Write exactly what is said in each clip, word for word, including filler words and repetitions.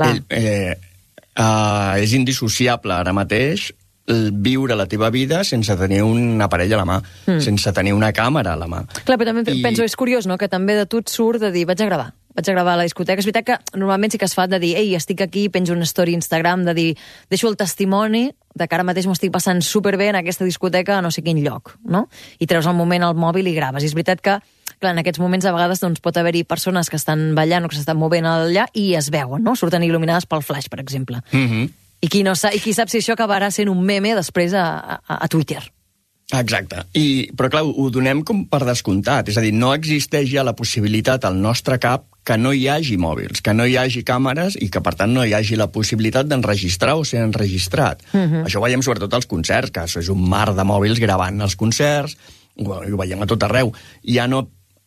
Ell, eh, uh, és indissociable ara mateix viure la teva vida sense tenir un aparell a la mà, mm. sense tenir una càmera a la mà. Clar, però també I... penso, és curiós, no?, que també de tu et surt de dir, vaig a gravar, vaig a gravar a la discoteca. És veritat que normalment sí que es fa de dir, ei, estic aquí, penjo una story a Instagram, de dir, deixo el testimoni de que ara mateix m'ho estic passant superbé en aquesta discoteca a no sé quin lloc, no? I treus el moment al mòbil i graves. I és veritat que, clar, en aquests moments a vegades doncs, pot haver-hi persones que estan ballant o que s'estan movent allà i es veuen, no? Surten il·luminades pel flash, per exemple. Mhm. I qui, no sa I qui sap si això acabarà sent un meme després a, a, a Twitter. Exacte. I, però clar, ho donem com per descomptat. És a dir, no existeix ja la possibilitat al nostre cap que no hi hagi mòbils, que no hi hagi càmeres i que, per tant, no hi hagi la possibilitat d'enregistrar o ser enregistrat. Uh-huh. Això ho veiem sobretot als concerts, que això és un mar de mòbils gravant els concerts, ho, ho veiem a tot arreu. Ja no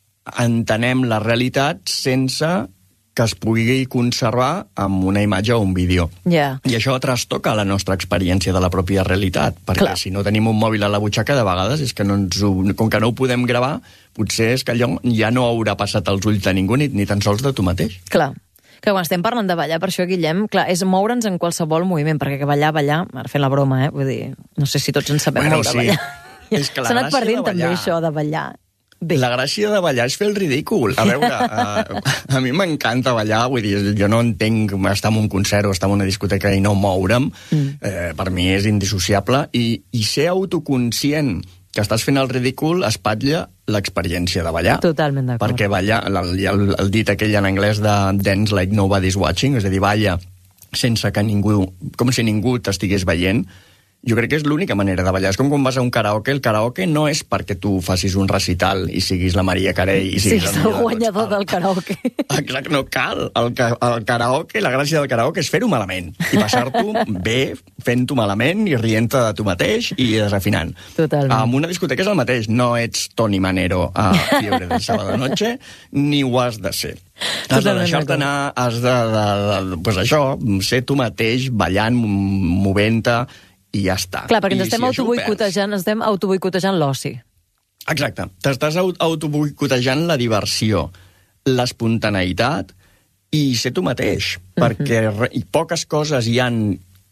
entenem la realitat sense que es pugui conservar amb una imatge o un vídeo. Yeah. I això trastoca la nostra experiència de la pròpia realitat, perquè Clar. si no tenim un mòbil a la butxaca, de vegades és que no ens ho, com que no ho podem gravar, potser és que allò ja no haurà passat als ulls de ningú, ni, ni tan sols de tu mateix. Clar. Que quan estem parlant de ballar, per això, Guillem, clar, és moure'ns en qualsevol moviment, perquè ballar, ballar, ara fent la broma, eh? Vull dir, no sé si tots en sabem bueno, moure, sí. ballar. És que la s'ha anat perdent ballar... també això de ballar. Bé. La gràcia de ballar és fer el ridícul. A veure, a, a mi m'encanta ballar, vull dir, jo no entenc estar en un concert o estar en una discoteca i no moure'm. Mm. Eh, per mi és indissociable. I, i ser autoconscient que estàs fent el ridícul espatlla l'experiència de ballar. Totalment d'acord. Perquè ballar, el, el, el dit aquell en anglès de dance like nobody's watching, és a dir, balla sense que ningú, com si ningú t'estigués veient. Jo crec que és l'única manera de ballar. És com quan vas a un karaoke. El karaoke no és perquè tu facis un recital i siguis la Maria Carey i siguis sí, el guanyador del karaoke. Exacte, no cal. El, el karaoke, la gràcia del karaoke és fer-ho malament i passar-t'ho bé fent-ho malament i rient-te de tu mateix i desafinant. Totalment. Amb una discoteca és el mateix. No ets Tony Manero a Fiebre del Sábado Noche, ni ho has de ser. Has de deixar-te anar, has de, de, de, de pues això, ser tu mateix, ballant, movent-te, i ja està. Clar, perquè ens I estem si autoboicotejant, estem autoboicotejant l'oci. Exacte. T'estàs autoboicotejant la diversió, l'espontaneïtat i ser tu mateix. Mm-hmm. Perquè re, i poques coses hi han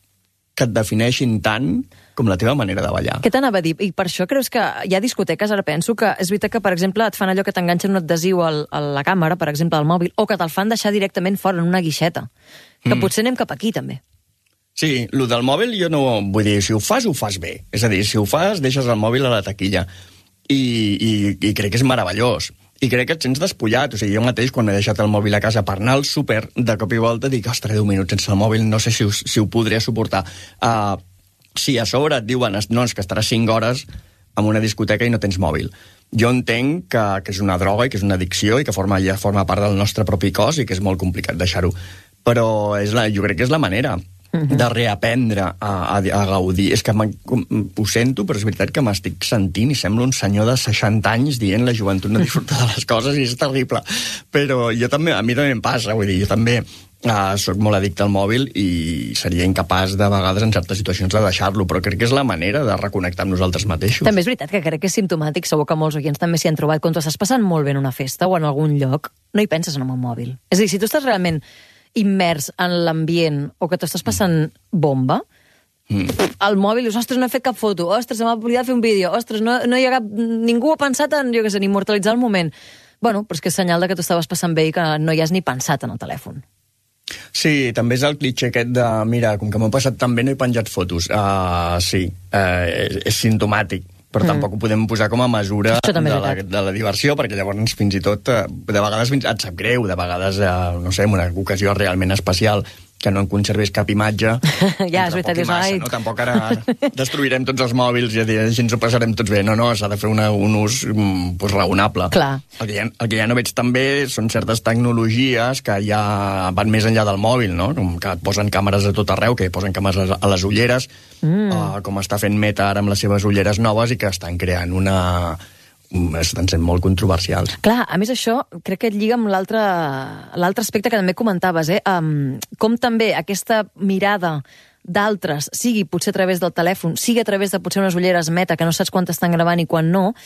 que et defineixin tant com la teva manera de ballar. Què t'anava a dir? I per això creus que hi ha discoteques, ara penso, que és veritat que, per exemple, et fan allò que t'enganxen un adhesiu al, a la càmera, per exemple, al mòbil, o que te'l fan deixar directament fora en una guixeta. Que mm. potser anem cap aquí, també. Sí, el del mòbil jo no... Vull dir, si ho fas, ho fas bé. És a dir, si ho fas, deixes el mòbil a la taquilla. I, i, i crec que és meravellós. I crec que et sents despullat. O sigui, jo mateix, quan he deixat el mòbil a casa per anar al súper, de cop i volta dic, ostres, deu minuts sense el mòbil, no sé si ho, si ho podré suportar. Uh, si a sobre et diuen, no, és que estaràs cinc hores en una discoteca i no tens mòbil. Jo entenc que, que és una droga i que és una addicció i que forma, ja forma part del nostre propi cos i que és molt complicat deixar-ho. Però és la, jo crec que és la manera de reaprendre a, a, a gaudir. És que ho sento, però és veritat que m'estic sentint i sembla un senyor de seixanta anys dient la joventut no disfruta de les coses i és terrible. Però jo també, a mi també em passa, vull dir, jo també uh, soc molt addicte al mòbil i seria incapaç de vegades en certes situacions de deixar-lo, però crec que és la manera de reconnectar amb nosaltres mateixos. També és veritat que crec que és simptomàtic, segur que molts oients també s'hi han trobat, quan tu estàs passant molt bé en una festa o en algun lloc, no hi penses en el mòbil. És a dir, si tu estàs realment immers en l'ambient o que t'estàs passant bomba, mm. al mòbil dius, ostres, no he fet cap foto, ostres, se m'ha oblidat fer un vídeo, ostres, no, no hi ha cap... ningú ha pensat en, jo què sé, en immortalitzar el moment. Bueno, però és que és senyal de que tu estaves passant bé i que no hi has ni pensat en el telèfon. Sí, també és el clitxé aquest de, mira, com que m'ho he passat tan bé no he penjat fotos. Uh, sí, uh, és, és simptomàtic. Però mm. tampoc ho podem posar com a mesura de la, de la diversió, perquè llavors fins i tot, de vegades et sap greu, de vegades, no sé, en una ocasió realment especial, que no en conserves cap imatge. Ja, és veritat, dius, ai... No? Tampoc ara destruirem tots els mòbils i així ens ho passarem tots bé. No, no, s'ha de fer una, un ús pues, raonable. Clar. El que, ja, el que ja no veig també són certes tecnologies que ja van més enllà del mòbil, no? Com que et posen càmeres a tot arreu, que posen càmeres a les ulleres, mm. uh, com està fent Meta ara amb les seves ulleres noves i que estan creant una... estan sent molt controversials. Clar, a més això crec que et lliga amb l'altre l'altre aspecte que també comentaves, eh? Um, com també aquesta mirada d'altres, sigui potser a través del telèfon, sigui a través de potser unes ulleres Meta, que no saps quan t'estan gravant i quan no,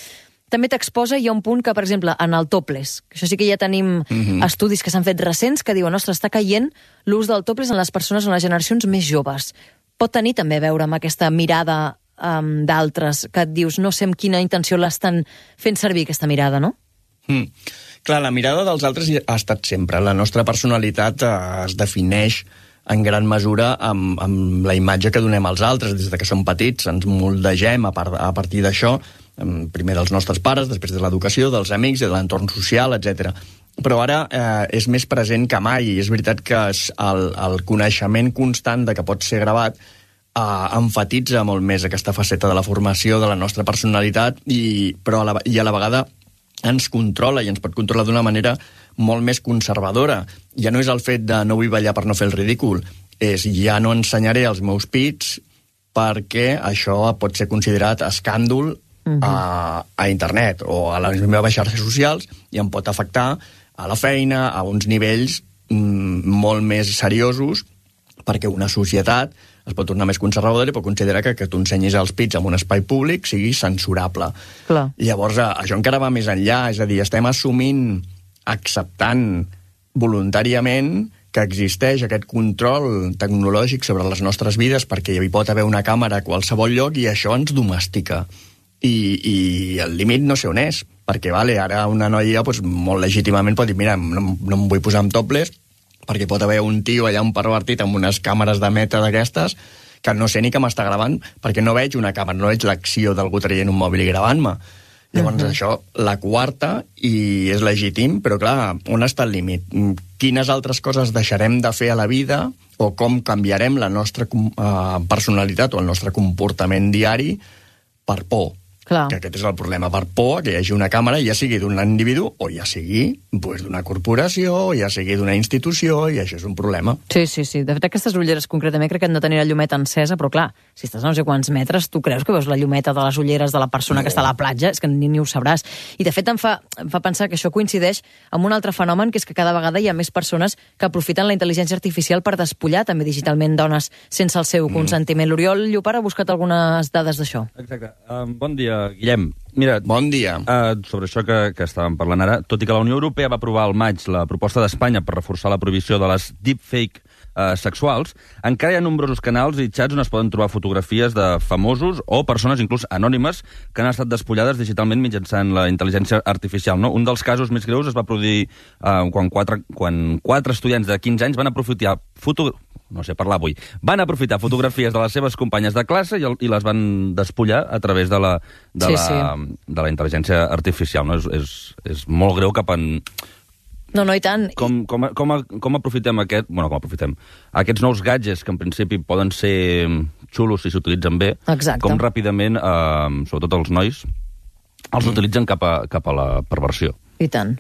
també t'exposa, hi ha un punt que, per exemple, en el topless, que això sí que ja tenim mm-hmm. estudis que s'han fet recents que diuen, ostres, està caient l'ús del topless en les persones, en les generacions més joves. Pot tenir també a veure amb aquesta mirada um, d'altres, que et dius, no sé amb quina intenció l'estan fent servir, aquesta mirada, no? Mm. Clar, la mirada dels altres ha estat sempre. La nostra personalitat eh, es defineix en gran mesura amb, amb la imatge que donem als altres. Des de que som petits ens moldegem a, part, a partir d'això, primer dels nostres pares, després de l'educació, dels amics, de l'entorn social, etcètera. Però ara eh, és més present que mai, i és veritat que el, el coneixement constant de que pot ser gravat eh, enfatitza molt més aquesta faceta de la formació de la nostra personalitat, i, però a la, i a la vegada ens controla, i ens pot controlar d'una manera molt més conservadora. Ja no és el fet de no vull ballar per no fer el ridícul, és ja no ensenyaré els meus pits perquè això pot ser considerat escàndol uh-huh. a, a internet o a les meves xarxes socials, i em pot afectar a la feina, a uns nivells mm, molt més seriosos, perquè una societat es pot tornar més conservadora i pot considerar que que tu ensenyis els pits en un espai públic sigui censurable. Clar. Llavors, això encara va més enllà, és a dir, estem assumint, acceptant voluntàriament que existeix aquest control tecnològic sobre les nostres vides perquè hi pot haver una càmera a qualsevol lloc, i això ens domestica. I, i el límit no sé on és, perquè vale, ara una noia doncs, molt legítimament pot dir, mira, no, no em vull posar amb topless, perquè pot haver un tio allà, un pervertit, amb unes càmeres de meta d'aquestes, que no sé ni que m'està gravant, perquè no veig una càmera, no veig l'acció d'algú traient un mòbil i gravant-me. Llavors, uh-huh. això la quarta, i és legítim, però clar, on està el límit? Quines altres coses deixarem de fer a la vida, o com canviarem la nostra uh, personalitat o el nostre comportament diari per por? Clar. Que aquest és el problema, per por que hi hagi una càmera, ja sigui d'un individu o ja sigui pues, d'una corporació, o ja sigui d'una institució, i això és un problema. Sí, sí, sí. De fet, aquestes ulleres concretament crec que han de tenir la llumeta encesa, però clar, si estàs a no sé quants metres, tu creus que veus la llumeta de les ulleres de la persona no. que està a la platja? És que ni, ni ho sabràs. I de fet em fa, em fa pensar que això coincideix amb un altre fenomen, que és que cada vegada hi ha més persones que aprofiten la intel·ligència artificial per despullar també digitalment dones sense el seu mm. consentiment. L'Oriol Llopart ha buscat algunes dades d'això. Exacte. Um, bon dia, Guillem. Mira, bon dia. Uh, sobre això que, que estàvem parlant ara, tot i que la Unió Europea va aprovar al maig la proposta d'Espanya per reforçar la prohibició de les deepfake uh, sexuals, encara hi ha nombrosos canals i xats on es poden trobar fotografies de famosos o persones inclús anònimes que han estat despullades digitalment mitjançant la intel·ligència artificial. No? Un dels casos més greus es va produir uh, quan, quatre, quan quatre estudiants de quinze anys van aprofitar foto... no sé parlar avui, van aprofitar fotografies de les seves companyes de classe i, el, i les van despullar a través de la, de sí, la, sí. de la intel·ligència artificial. No? És, és, és molt greu cap en... No, no, i tant. Com, com, com, com aprofitem aquest... Bueno, com aprofitem? Aquests nous gadgets que en principi poden ser xulos si s'utilitzen bé. Exacte. Com ràpidament, eh, sobretot els nois, els mm. utilitzen cap a, cap a la perversió. I tant.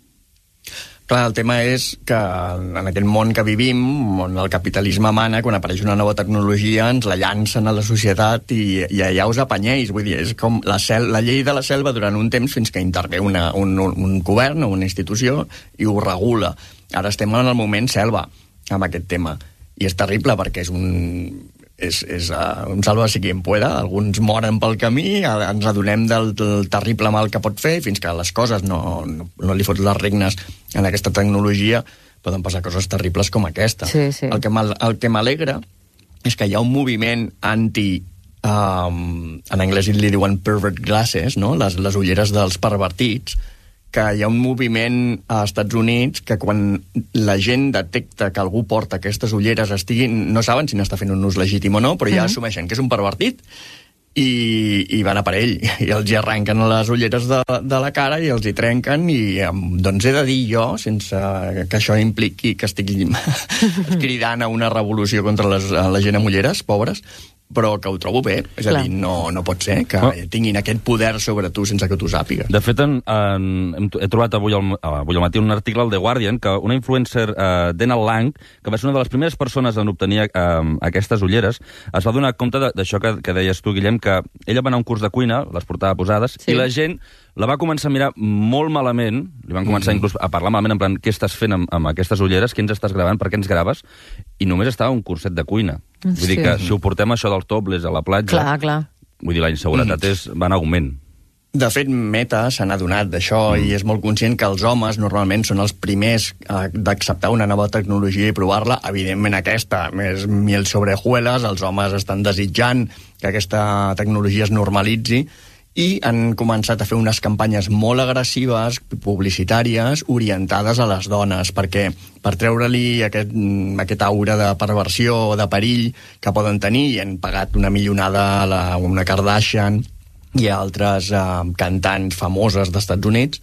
Clar, el tema és que en aquest món que vivim, on el capitalisme mana, quan apareix una nova tecnologia ens la llancen a la societat i, i allà us apanyeix. Vull dir, és com la, sel, la llei de la selva durant un temps fins que intervé una, un, un govern o una institució i ho regula. Ara estem en el moment selva amb aquest tema. I és terrible perquè és un... és, és uh, un salva-si qui en pueda, alguns moren pel camí, ens adonem del, del terrible mal que pot fer, fins que les coses no, no, no li fots les regnes en aquesta tecnologia, poden passar coses terribles com aquesta. Sí, sí. El que m'alegra és que hi ha un moviment anti... Um, en anglès li diuen pervert glasses, no? les, les ulleres dels pervertits, que hi ha un moviment a Estats Units que quan la gent detecta que algú porta aquestes ulleres estiguin, no saben si n'està fent un ús legítim o no, però ja uh-huh. assumeixen que és un pervertit i, i van a per ell. I els hi arrenquen les ulleres de, de la cara i els hi trenquen i doncs he de dir jo, sense que això impliqui que estic cridant a una revolució contra les, la gent amb ulleres, pobres, però que ho trobo bé. És Clar. a dir, no, no pot ser que oh. tinguin aquest poder sobre tu sense que tu sàpigues. De fet, en, en, he trobat avui al, avui al matí un article al The Guardian que una influencer, uh, Dena Lang, que va ser una de les primeres persones en obtenir uh, aquestes ulleres, es va donar compte d'això que, que deies tu, Guillem, que ella va anar a un curs de cuina, les portava posades, sí. i la gent la va començar a mirar molt malament, li van començar mm. inclús a parlar malament, en plan, què estàs fent amb, amb aquestes ulleres, què ens estàs gravant, per què ens graves? I només estava un curset de cuina. Vull sí. dir que si ho portem això del topless a la platja, clar, clar. vull dir, la inseguretat mm. és, va en augment. De fet, Meta se n'ha adonat d'això mm. i és molt conscient que els homes normalment són els primers eh, d'acceptar una nova tecnologia i provar-la. Evidentment aquesta, més miel sobre hojuelas, els homes estan desitjant que aquesta tecnologia es normalitzi i han començat a fer unes campanyes molt agressives, publicitàries, orientades a les dones, perquè per treure-li aquest, aquest aura de perversió o de perill que poden tenir, i han pagat una millonada a la, una Kardashian i a altres eh, cantants famoses d'Estats Units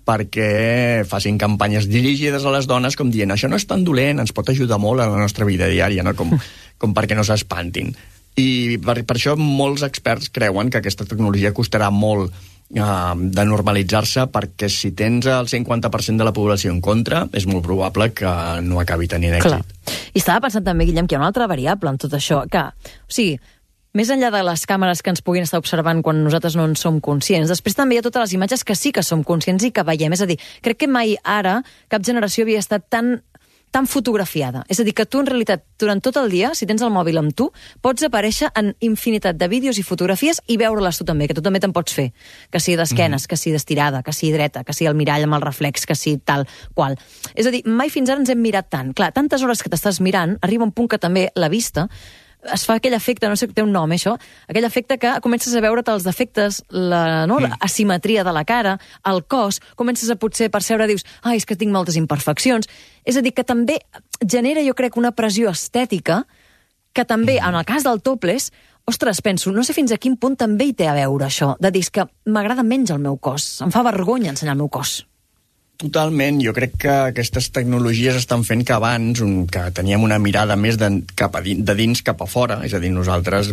perquè facin campanyes dirigides a les dones com dient això no és tan dolent, ens pot ajudar molt a la nostra vida diària, no? com, com perquè no s'espantin. I per, per això molts experts creuen que aquesta tecnologia costarà molt eh, de normalitzar-se, perquè si tens el cinquanta per cent de la població en contra, és molt probable que no acabi tenint èxit. Clar. I estava pensant també, Guillem, que hi ha una altra variable en tot això, que, o sigui, més enllà de les càmeres que ens puguin estar observant quan nosaltres no en som conscients, després també hi ha totes les imatges que sí que som conscients i que veiem. És a dir, crec que mai ara cap generació havia estat tan, tan fotografiada. És a dir, que tu en realitat, durant tot el dia, si tens el mòbil amb tu, pots aparèixer en infinitat de vídeos i fotografies i veure-les tu també, que tu també te'n pots fer. Que sigui d'esquenes, mm. que sigui d'estirada, que sigui dreta, que sigui el mirall amb el reflex, que sigui tal qual. És a dir, mai fins ara ens hem mirat tant. Clar, tantes hores que t'estàs mirant, arriba un punt que també la vista es fa aquell efecte, no sé que té un nom, això, aquell efecte que comences a veure't els defectes, la, no, la asimetria de la cara, el cos, comences a potser percebre, dius, ai, és que tinc moltes imperfeccions. És a dir, que també genera, jo crec, una pressió estètica que també, en el cas del topless, ostres, penso, no sé fins a quin punt també hi té a veure això, de dir que m'agrada menys el meu cos, em fa vergonya ensenyar el meu cos. Totalment. Jo crec que aquestes tecnologies estan fent que abans, un, que teníem una mirada més de, cap a dins, de dins cap a fora, és a dir, nosaltres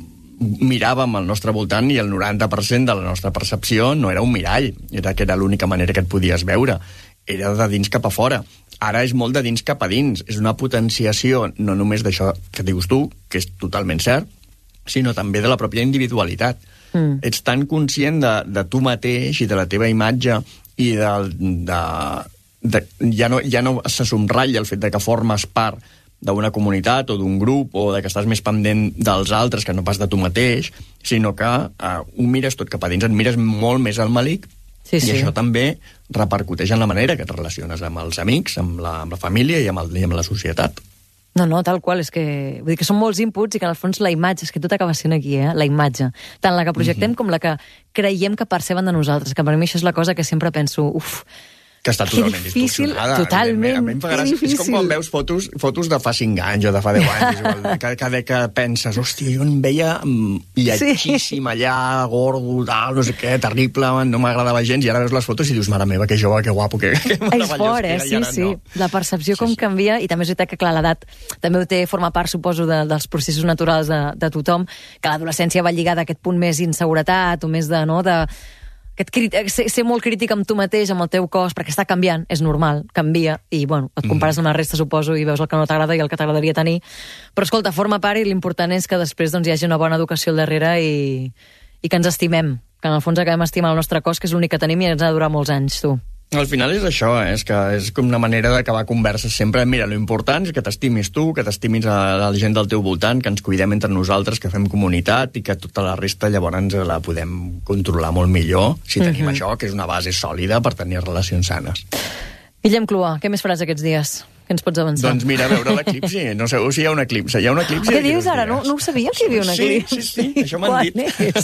miràvem al nostre voltant i el noranta per cent de la nostra percepció no era un mirall, era que era l'única manera que et podies veure, era de dins cap a fora. Ara és molt de dins cap a dins, és una potenciació no només d'això que dius tu, que és totalment cert, sinó també de la pròpia individualitat. Mm. Ets tan conscient de, de tu mateix i de la teva imatge i de, de, de, ja, no, ja no se subratlla el fet de que formes part d'una comunitat o d'un grup o de que estàs més pendent dels altres que no pas de tu mateix, sinó que uh, ho mires tot cap a dins, et mires molt més al malic sí, i sí. Això també repercuteix en la manera que et relaciones amb els amics, amb la, amb la família i amb, el, i amb la societat. No, no, tal qual, és que, vull dir que són molts inputs i que en el fons la imatge, és que tot acaba sent aquí, eh? La imatge. Tant la que projectem mm-hmm. com la que creiem que perceben de nosaltres, que per mi això és la cosa que sempre penso, uf, que està totalment difícil, distorsionada. Totalment, a mi em fa gràcia. És com quan veus fotos, fotos de fa cinc anys o de fa deu anys, igual, que, que, que penses, hòstia, jo em veia lletgíssim sí. allà, gordo, tal, no sé què, terrible, no m'agradava gens, i ara veus les fotos i dius, mare meva, que jove, que guapo, que, que meravellós. És fort, eh? Sí, sí. No. La percepció sí, com sí. canvia, i també és veritat que, clar, l'edat també ho té, forma part, suposo, de, dels processos naturals de, de tothom, que l'adolescència va lligada a aquest punt més d'inseguretat o més de, no, de Aquest, ser, ser molt crític amb tu mateix, amb el teu cos, perquè està canviant, és normal, canvia, i bueno, et compares amb la resta, suposo, i veus el que no t'agrada i el que t'agradaria tenir. Però escolta, forma part i l'important és que després doncs, hi hagi una bona educació al darrere i, i que ens estimem, que en el fons acabem estimant el nostre cos, que és l'únic que tenim i ens ha de durar molts anys, tu. Al final és això, eh? És que és com una manera d'acabar converses sempre. Mira, l'important és que t'estimis tu, que t'estimis a la gent del teu voltant, que ens cuidem entre nosaltres, que fem comunitat i que tota la resta llavors la podem controlar molt millor si tenim uh-huh. això, que és una base sòlida per tenir relacions sanes. Guillem Cluà, què més faràs aquests dies? Què ens pots avançar? Doncs mira, veure l'eclipsi. No sé si hi ha un eclipsi. Hi ha un eclipsi. Què dius ara? No, no ho sabia que hi havia un eclipsi. Sí, sí, sí. Això m'han dit.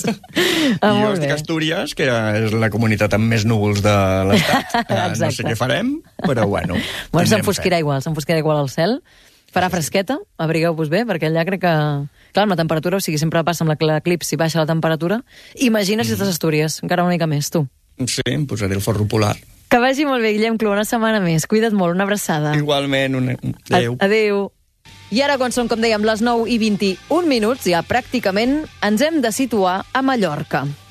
Ah, I jo estic a Astúries, que és la comunitat amb més núvols de l'Estat. No sé què farem, però bueno. Bueno, s'enfosquirà igual, s'enfosquirà igual al cel. Farà fresqueta, abrigueu-vos bé, perquè allà crec que... Clar, amb la temperatura, o sigui, sempre passa amb l'eclipsi, baixa la temperatura. Imagina't si estàs a Astúries, encara una mica més, tu. Sí, em posaré el forro polar. Que vagi molt bé, Guillem Cluà, una setmana més. Cuida't molt, una abraçada. Igualment, una... adéu. Adéu. I ara, quan són, com dèiem, les nou i vint-i-un minuts, ja pràcticament ens hem de situar a Mallorca.